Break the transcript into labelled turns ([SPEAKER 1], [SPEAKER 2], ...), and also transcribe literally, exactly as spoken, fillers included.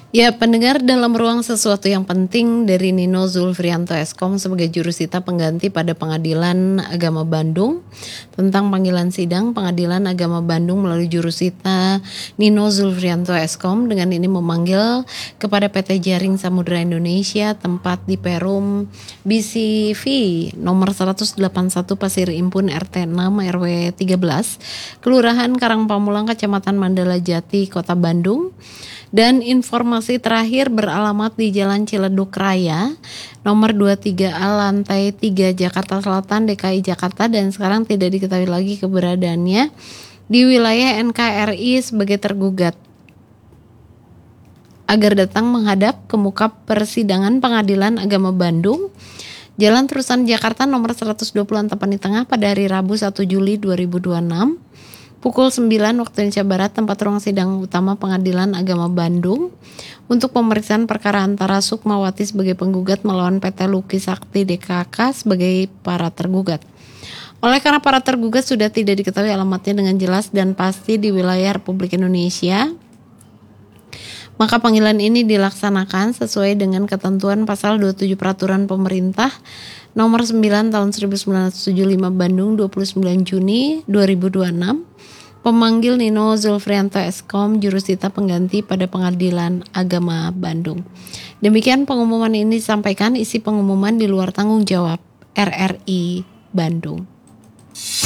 [SPEAKER 1] Ya, pendengar, dalam ruang sesuatu yang penting dari Nino Zulfrianto Eskom sebagai jurusita pengganti pada Pengadilan Agama Bandung tentang panggilan sidang Pengadilan Agama Bandung melalui jurusita Nino Zulfrianto Eskom dengan ini memanggil kepada P T Jaring Samudra Indonesia tempat di Perum B C V nomor seratus delapan puluh satu Pasir Impun R T enam R W tiga belas Kelurahan Karangpamulang Kecamatan Mandala Jati Kota Bandung. Dan informasi terakhir beralamat di Jalan Ciledug Raya nomor dua puluh tiga A lantai tiga Jakarta Selatan D K I Jakarta, dan sekarang tidak diketahui lagi keberadaannya di wilayah N K R I sebagai tergugat, agar datang menghadap ke muka persidangan Pengadilan Agama Bandung Jalan Terusan Jakarta nomor seratus dua puluh Antapani Tengah pada hari Rabu satu Juli dua ribu dua puluh enam pukul sembilan waktu Indonesia Barat, tempat ruang sidang utama Pengadilan Agama Bandung untuk pemeriksaan perkara antara Sukmawati sebagai penggugat melawan P T Luki Sakti D K K sebagai para tergugat. Oleh karena para tergugat sudah tidak diketahui alamatnya dengan jelas dan pasti di wilayah Republik Indonesia, maka panggilan ini dilaksanakan sesuai dengan ketentuan pasal dua puluh tujuh Peraturan Pemerintah nomor sembilan tahun seribu sembilan ratus tujuh puluh lima Bandung dua puluh sembilan Juni dua ribu dua puluh enam. Pemanggil Nino Zulfrianto Eskom jurusita pengganti pada Pengadilan Agama Bandung. Demikian pengumuman ini disampaikan, isi pengumuman di luar tanggung jawab R R I Bandung.